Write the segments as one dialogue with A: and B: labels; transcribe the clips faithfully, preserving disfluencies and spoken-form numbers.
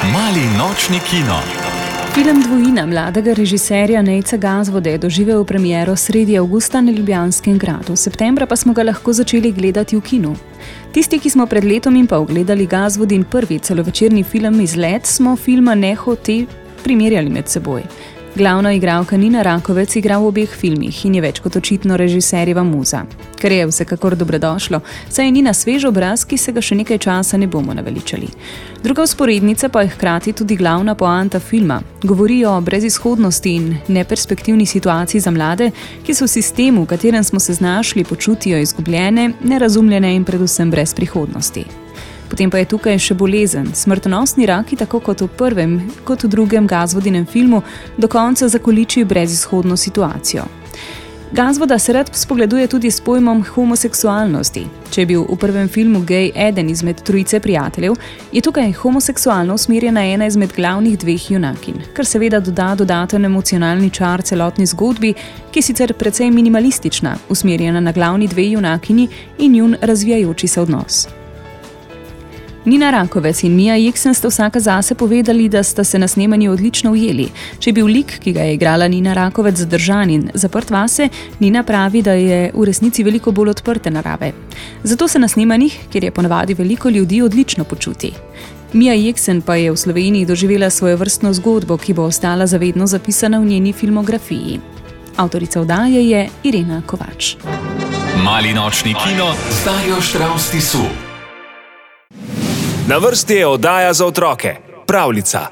A: Mali nočni kino.
B: Film Dvojina mladega režiserja Nejca Gazvode je doživel premiero sredi avgusta na Ljubljanskem gradu, septembra pa smo ga lahko začeli gledati v kinu. Tisti, ki smo pred letom in pol gledali Gazvodin prvi celovečerni film Izlet, smo filma nehote primerjali med seboj. Glavna igralka Nina Rakovec igra v obeh filmih in je več kot očitno režiserjeva muza. Kar je vsekakor dobrodošlo, saj je Nina svež obraz, ki se ga še nekaj časa ne bomo naveličali. Druga vzporednica pa je hkrati tudi glavna poanta filma. Govori o brezizhodnosti in neperspektivni situaciji za mlade, ki se v sistemu, v katerem smo se znašli, počutijo izgubljene, nerazumljene in predvsem brez prihodnosti. Potem pa je tukaj še bolezen. Smrtonosni raki, tako kot v prvem, kot v drugem Gazvodinem filmu, do konca zakoličijo brezizhodno situacijo. Gazvoda se rad spogleduje tudi s pojmom homoseksualnosti. Če je bil v prvem filmu gej eden izmed trojice prijateljev, je tukaj homoseksualno usmerjena ena izmed glavnih dveh junakinj, kar seveda doda dodaten emocionalni čar celotni zgodbi, ki je sicer precej minimalistična, usmerjena na glavni dve junakinji in njun razvijajoči se odnos. Nina Rakovec in Mia Jeksen sta vsaka zase povedali, da sta se na snemanju odlično ujeli. Če je bil lik, ki ga je igrala Nina Rakovec, zadržan in zaprt vase, Nina pravi, da je v resnici veliko bolj odprte narave. Zato se na snemanjih, kjer je ponavadi veliko ljudi, odlično počuti. Mia Jeksen pa je v Sloveniji doživela svojevrstno zgodbo, ki bo ostala zavedno zapisana v njeni filmografiji. Avtorica oddaje je Irena Kovač.
A: Mali nočni kino z Darjo Štravs Tisu.
C: Na vrsti je oddaja za otroke, Pravljica.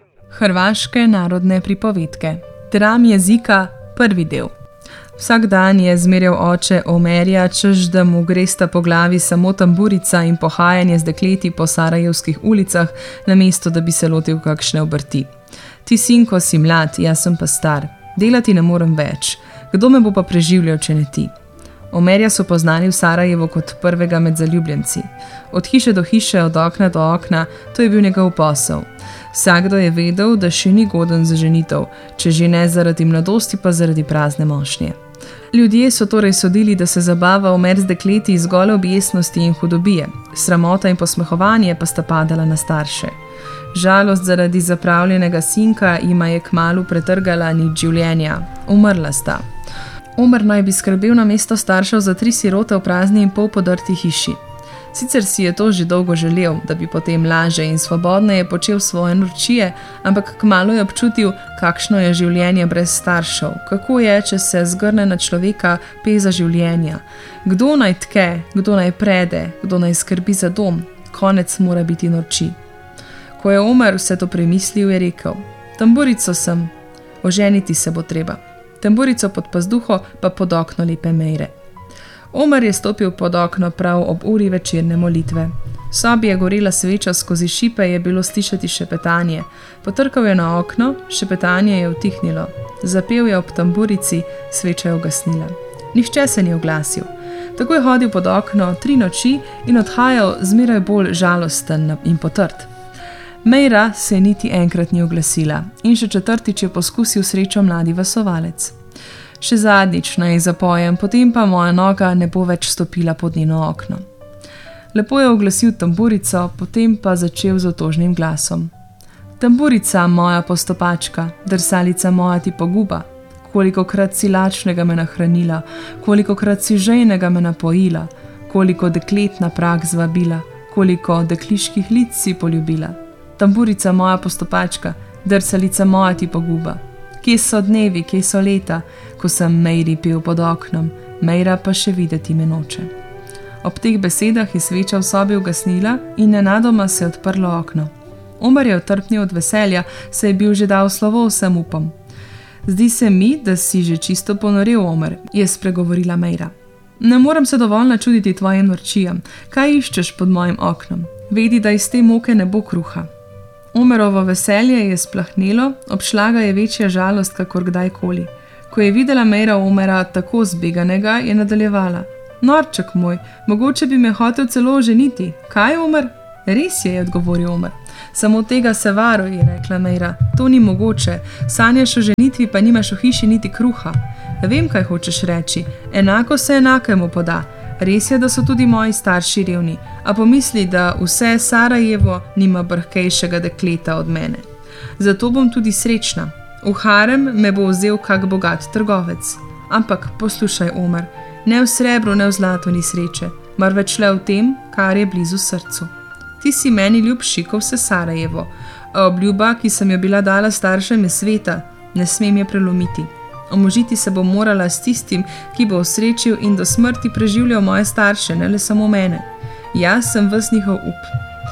D: Hrvaške narodne pripovedke. Dram jezika, prvi del. Vsak dan je zmerjal oče Omerja, češ da mu gresta po glavi samo tamburica in pohajanje z dekleti po sarajevskih ulicah, namesto da bi se lotil kakšne obrti. Ti, sinko, si mlad, jaz sem pa star. Delati ne morem več. Kdo me bo pa preživljal, če ne ti? Omerja so poznali v Sarajevu kot prvega med zaljubljenci. Od hiše do hiše, od okna do okna, to je bil njegov posel. Vsakdo je vedel, da še ni goden za ženitev, če že ne zaradi mladosti, pa zaradi prazne mošnje. Ljudje so torej sodili, da se zabava Omer z dekleti iz gole objestnosti in hudobije, sramota in posmehovanje pa sta padala na starše. Žalost zaradi zapravljenega sinka jima je kmalu pretrgala nič življenja. Umrla sta. Omer naj bi skrbel na mesto staršev za tri sirote v prazni in pol podrti hiši. Sicer si je to že dolgo želel, da bi potem laže in svobodneje počel svoje norčije, ampak kmalu je občutil, kakšno je življenje brez staršev, kako je, če se zgrne na človeka peza življenja. Kdo naj tke, kdo naj prede, kdo naj skrbi za dom, konec mora biti norči. Ko je Omer vse to premislil, je rekel: tamburico sem, oženiti se bo treba. Tamburico pod pazduho pa pod okno lepe Mejre. Omer je stopil pod okno prav ob uri večerne molitve. V sobi je gorela sveča, skozi šipe je bilo slišati šepetanje. Potrkal je na okno, šepetanje je utihnilo. Zapel je ob tamburici, sveča je ugasnila. Nihče se ni oglasil. Tako je hodil pod okno tri noči in odhajal zmeraj bolj žalosten in potrt. Mejra se niti enkrat ni oglasila in še četrtič je poskusil srečo mladi vasovalec. Še zadnjič naj zapojem, potem pa moja noga ne bo več stopila pod njeno okno. Lepo je oglasil tamburico, potem pa začel z otožnim glasom. Tamburica moja postopačka, drsalica moja ti poguba, kolikokrat si lačnega me nahranila, kolikokrat si žejnega me napojila, koliko deklet na prag zvabila, koliko dekliških lic si poljubila. Tamburica moja postopačka, drsalica moja ti poguba. Kje so dnevi, kje so leta, ko sem Mejri pil pod oknom, Mejra pa še videti me noče. Ob teh besedah je sveča v sobi ugasnila in nenadoma se je odprlo okno. Omer je otrpnil od veselja, se je bil že dal slovo vsem upom. Zdi se mi, da si že čisto ponorel, Omer, je spregovorila Mejra. Ne morem se dovolj načuditi tvojim norčijam. Kaj iščeš pod mojim oknom? Vedi, da iz te moke ne bo kruha. Omerovo veselje je splahnelo, obšla ga je večja žalost, kakor kdajkoli. Ko je videla Mejra Omera tako zbeganega, je nadaljevala. Norček moj, mogoče bi me hotel celo oženiti. Kaj, Omer? Res je, je odgovoril Omer. Samo tega se varuj, je rekla Mejra. To ni mogoče. Sanjaš o ženitvi, pa nimaš v hiši niti kruha. Vem, kaj hočeš reči. Enako se enakemu poda. Res je, da so tudi moji starši revni, a pomisli, da vse Sarajevo nima brhkejšega dekleta od mene. Zato bom tudi srečna. V harem me bo vzel kak bogat trgovec. Ampak poslušaj, Omer, ne v srebru, ne v zlatu ni sreče, marveč le v tem, kar je blizu srcu. Ti si meni ljubši kot vse Sarajevo, a obljuba, ki sem jo bila dala staršem, je sveta, ne smem je prelomiti. Omožiti se bom morala s tistim, ki bo osrečil in do smrti preživljal moje starše, ne le samo mene. Jaz sem ves njihov up.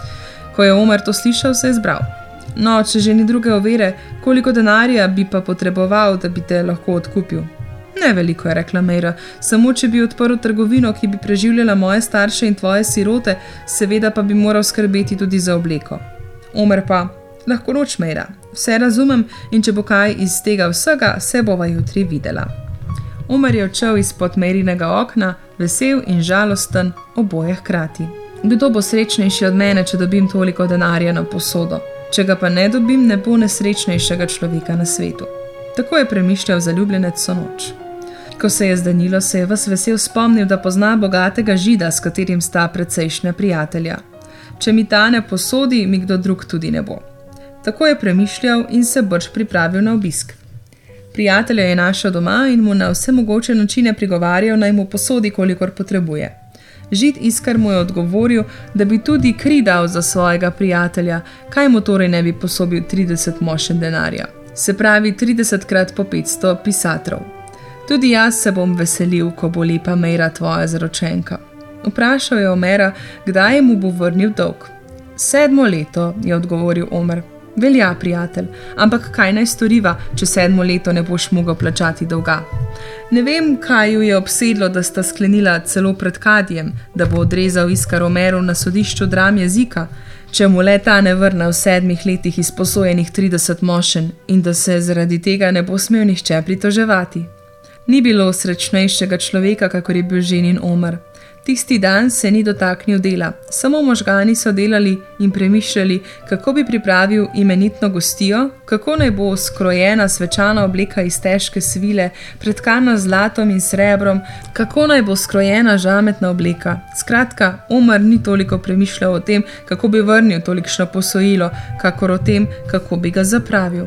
D: Ko je Omer to slišal, se je zbral. No, če že ni druge ovire, koliko denarja bi pa potreboval, da bi te lahko odkupil? Ne veliko, je rekla Meira, samo če bi odprl trgovino, ki bi preživljala moje starše in tvoje sirote, seveda pa bi moral skrbeti tudi za obleko. Omer pa, lahko noč, Meira, vse razumem in če bo kaj iz tega vsega, se bova jutri videla. Omer je odšel izpod Meirinega okna, vesel in žalosten, oboje hkrati. Kdo bo srečnejši od mene, če dobim toliko denarja na posodo? Če ga pa ne dobim, ne bo nesrečnejšega človeka na svetu. Tako je premišljal zaljubljenec vso noč. Ko se je zdanilo, se je ves vesel spomnil, da pozna bogatega Žida, s katerim sta precejšnja prijatelja. Če mi ta ne posodi, mi kdo drug tudi ne bo. Tako je premišljal in se brž pripravil na obisk. Prijatelja je našel doma in mu na vse mogoče načine prigovarjal, naj mu posodi, kolikor potrebuje. Žid Iskar mu je odgovoril, da bi tudi kri dal za svojega prijatelja, kaj mu torej ne bi posobil trideset mošen denarja. Se pravi tridesetkrat po petsto pisatrov. Tudi jaz se bom veselil, ko bo lepa Meira tvoja zaročenka. Vprašal je Omera, kdaj mu bo vrnil dolg. Sedmo leto, je odgovoril Omer. Velja, prijatelj, ampak kaj naj storiva, če sedmo leto ne boš mogel plačati dolga? Ne vem, kaj ju je obsedlo, da sta sklenila celo pred Kadijem, da bo odrezal Iskar Omeru na sodišču dram jezika, če mu le ta ne vrne v sedmih letih izposojenih trideset mošen in da se zaradi tega ne bo smel nihče pritoževati. Ni bilo srečnejšega človeka, kakor je bil ženin Omer. Tisti dan se ni dotaknil dela, samo možgani so delali in premišljali, kako bi pripravil imenitno gostijo, kako naj bo skrojena svečana obleka iz težke svile, pretkana z zlatom in srebrom, kako naj bo skrojena žametna obleka. Skratka, Omer ni toliko premišljal o tem, kako bi vrnil tolikšno posojilo, kakor o tem, kako bi ga zapravil.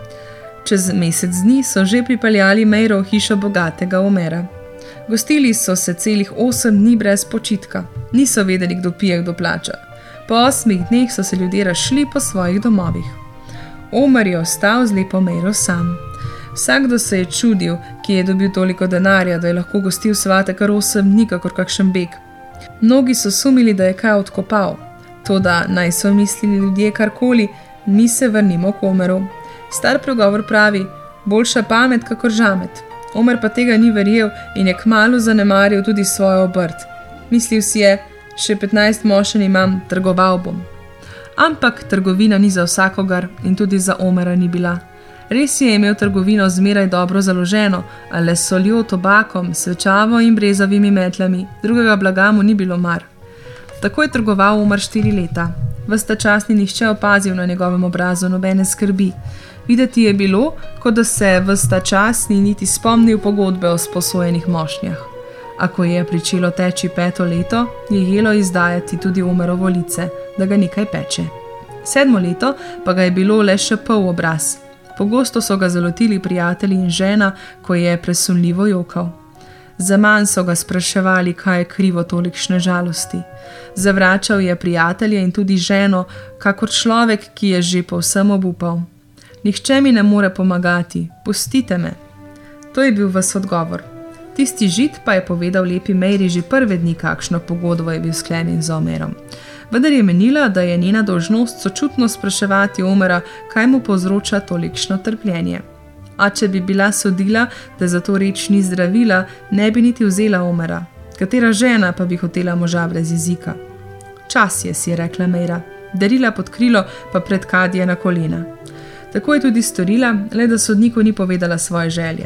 D: Čez mesec dni so že pripeljali Meiro v hišo bogatega Omera. Gostili so se celih osem dni brez počitka. Niso vedeli, kdo pije, kdo plača. Po osmih dneh so se ljudje razšli po svojih domovih. Omer je ostal z lepo Meiro sam. Vsakdo se je čudil, ki je dobil toliko denarja, da je lahko gostil svate kar osem dni, kakor kakšen beg. Mnogi so sumili, da je kaj odkopal. Toda naj so mislili ljudje karkoli, mi se vrnimo k Omeru. Star pregovor pravi, boljša pamet kakor žamet. Omer pa tega ni verjel in je kmalu zanemaril tudi svojo obrt. Mislil si je, še petnajst mošen imam, trgoval bom. Ampak trgovina ni za vsakogar in tudi za Omera ni bila. Res je imel trgovino zmeraj dobro založeno, a le s soljo, tobakom, svečavo in brezovimi metlami, drugega blaga mu ni bilo mar. Tako je trgoval Omer štiri leta. Ves ta čas ni nihče opazil na njegovem obrazu nobene skrbi. Videti je bilo, kot da se ves ta čas ni niti spomnil pogodbe o sposojenih mošnjah. A ko je pričelo teči peto leto, je jelo izdajati tudi Omerovo lice, da ga nekaj peče. Sedmo leto pa ga je bilo le še pol obraz. Pogosto so ga zalotili prijatelji in žena, ko je presunljivo jokal. Zaman so ga spraševali, kaj je krivo tolikšne žalosti. Zavračal je prijatelje in tudi ženo, kakor človek, ki je že povsem obupal. Nihče mi ne more pomagati, pustite me. To je bil ves odgovor. Tisti Žid pa je povedal lepi Meiri že prve dni, kakšno pogodbo je bil sklenjen z Omerom. Vendar je menila, da je njena dolžnost sočutno spraševati Omera, kaj mu povzroča tolikšno trpljenje. A če bi bila sodila, da za to reč ni zdravila, ne bi niti vzela Omera. Katera žena pa bi hotela moža brez jezika? Čas je, si je rekla Meira, darila pod krilo pa pred Kadije na kolena. Tako je tudi storila, le da sodniku ni povedala svoje želje.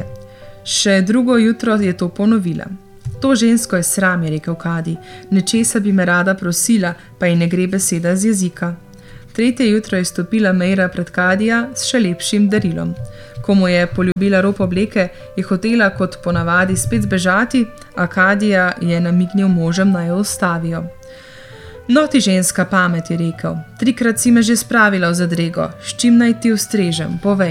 D: Še drugo jutro je to ponovila. To žensko je sram, je rekel Kadi, nečesa bi me rada prosila, pa ji ne gre beseda z jezika. Tretje jutro je stopila Meira pred Kadija s še lepšim darilom. Ko mu je poljubila rop obleke, je hotela kot ponavadi spet zbežati, a Kadija je namignil možem, naj jo ustavijo. No ti ženska pamet, je rekel, trikrat si me že spravila v zadrego, s čim naj ti ustrežem, povej.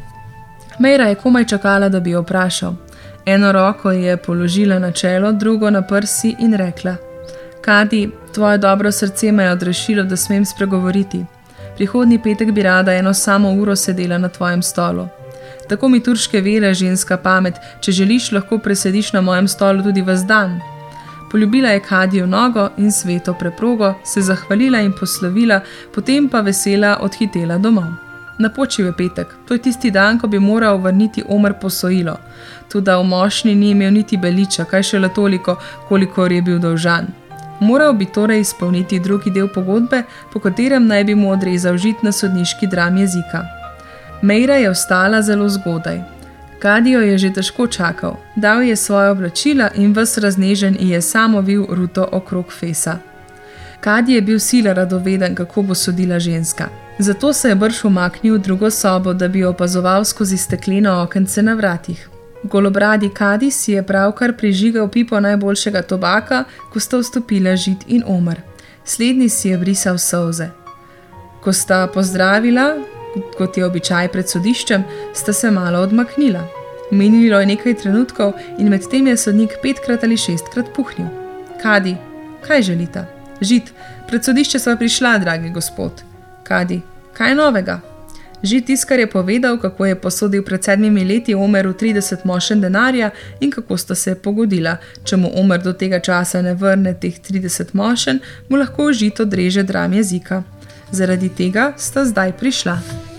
D: Meira je komaj čakala, da bi jo vprašal. Eno roko je položila na čelo, drugo na prsi in rekla: Kadi, tvoje dobro srce me je odrešilo, da smem spregovoriti. Prihodnji petek bi rada eno samo uro sedela na tvojem stolu. Tako mi turške vere, ženska pamet, če želiš, lahko presediš na mojem stolu tudi ves dan. Poljubila je Kadiju nogo in sveto preprogo, se zahvalila in poslovila, potem pa vesela odhitela domov. Napočil je petek, to je tisti dan, ko bi moral vrniti Omer posojilo. Toda v mošnji ni imel niti beliča, kaj šele toliko, kolikor je bil dolžan. Moral bi torej izpolniti drugi del pogodbe, po katerem naj bi mu odrezal žit na sodniški dram jezika. Meira je vstala zelo zgodaj. Kadijo je že težko čakal, dal je svoje oblačila in ves raznežen in je sam ovil ruto okrog fesa. Kadi je bil sila radoveden, kako bo sodila ženska. Zato se je brž umaknil v drugo sobo, da bi opazoval skozi stekleno okence na vratih. Golobradi Kadi si je pravkar prižigal pipo najboljšega tobaka, ko sta vstopila Žid in Omer. Slednji si je brisal solze. Ko sta pozdravila, kot je običaj pred sodiščem, sta se malo odmaknila. Minilo je nekaj trenutkov in medtem je sodnik petkrat ali šestkrat puhnil. Kadi, kaj želita? Žid, pred sodišče sva prišla, dragi gospod. Kadi, kaj novega? Žid tiskar je povedal, kako je posodil pred sedmimi leti Omeru trideset mošen denarja in kako sta se pogodila. Če mu Omer do tega časa ne vrne teh trideset mošen, mu lahko Žid odreže dram jezika. Zaradi tega sta zdaj prišla.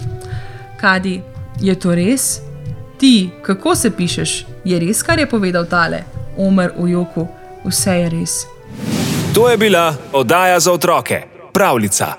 D: Kadi, je to res? Ti, kako se pišeš? Je res, kar je povedal tale? Omer v joku, vse je res.
C: To je bila oddaja za otroke, Pravljica.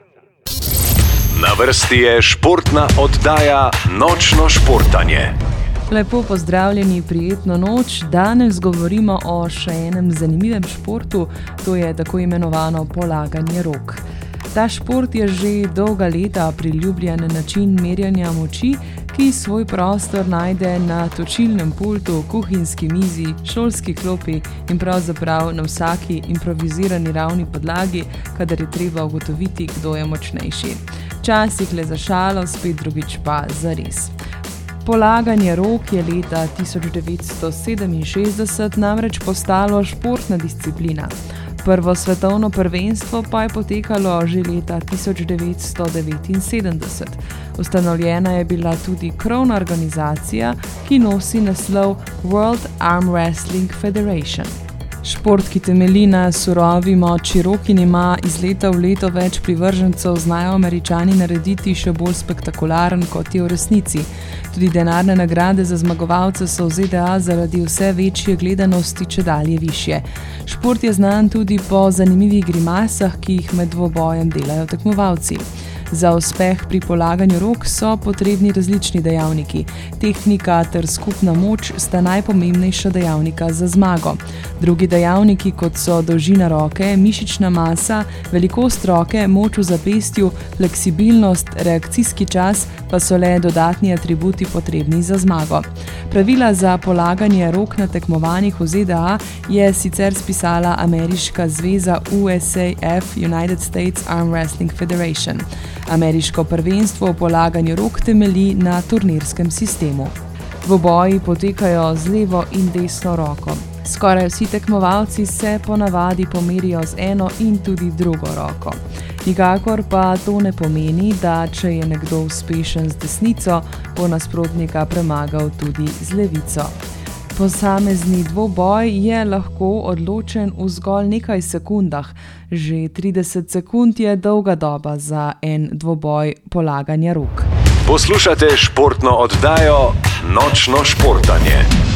A: Na vrsti je športna oddaja Nočno športanje.
E: Lepo pozdravljeni, prijetno noč. Danes govorimo o še enem zanimivem športu, to je tako imenovano polaganje rok. Ta šport je že dolga leta priljubljen način merjanja moči, ki svoj prostor najde na točilnem pultu, kuhinjski mizi, šolski klopi in pravzaprav na vsaki improvizirani ravni podlagi, kadar je treba ugotoviti, kdo je močnejši. Včasih le za šalo, spet drugič pa zares. Polaganje rok je leta tisoč devetsto sedeminšestdeset namreč postalo športna disciplina. Prvo svetovno prvenstvo pa je potekalo že leta tisoč devetsto devetinsedemdeset. Ustanovljena je bila tudi krovna organizacija, ki nosi naslov World Arm Wrestling Federation. Šport, ki temelji na surovi moči rok in ima iz leta v leto več privržencev, znajo Američani narediti še bolj spektakularen, kot je v resnici. Tudi denarne nagrade za zmagovalce so v Z D A zaradi vse večje gledanosti čedalje višje. Šport je znan tudi po zanimivih grimasah, ki jih med dvobojem delajo tekmovalci. Za uspeh pri polaganju rok so potrebni različni dejavniki. Tehnika ter skupna moč sta najpomembnejša dejavnika za zmago. Drugi dejavniki, kot so dolžina roke, mišična masa, velikost roke, moč v zapestju, fleksibilnost, reakcijski čas pa so le dodatni atributi potrebni za zmago. Pravila za polaganje rok na tekmovanjih v Z D A je sicer spisala ameriška zveza U S A F, United States Arm Wrestling Federation. Ameriško prvenstvo v polaganju rok temelji na turnirskem sistemu. Dvoboji potekajo z levo in desno roko. Skoraj vsi tekmovalci se ponavadi pomerijo z eno in tudi drugo roko. Nikakor pa to ne pomeni, da če je nekdo uspešen z desnico, bo nasprotnika premagal tudi z levico. Posamezni dvoboj je lahko odločen v zgolj nekaj sekundah. Že trideset sekund je dolga doba za en dvoboj polaganja rok.
A: Poslušate športno oddajo Nočno športanje.